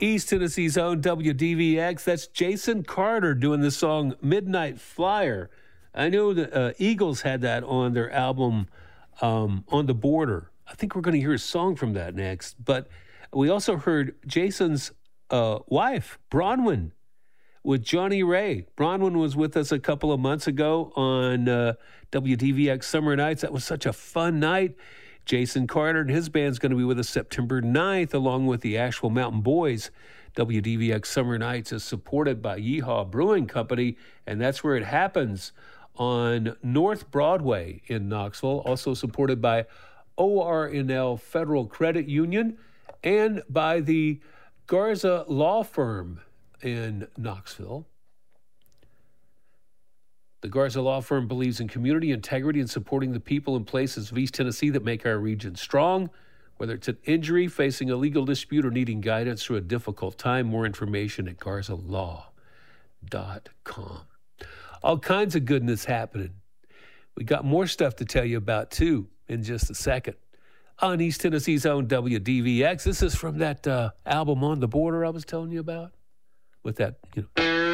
East Tennessee's own WDVX. That's Jason Carter doing the song Midnight Flyer. I know the Eagles had that on their album On the Border. I think we're going to hear a song from that next. But we also heard Jason's wife, Bronwyn, with Johnny Ray. Bronwyn was with us a couple of months ago on WDVX Summer Nights. That was such a fun night. Jason Carter and his band's going to be with us September 9th, along with the Asheville Mountain Boys. WDVX Summer Nights is supported by Yeehaw Brewing Company, and that's where it happens on North Broadway in Knoxville. Also supported by ORNL Federal Credit Union and by the Garza Law Firm in Knoxville. The Garza Law Firm believes in community integrity and supporting the people and places of East Tennessee that make our region strong. Whether it's an injury, facing a legal dispute, or needing guidance through a difficult time, more information at garzalaw.com. All kinds of goodness happening. We got more stuff to tell you about, too, in just a second. On East Tennessee's own WDVX. This is from that album On the Border I was telling you about. With that,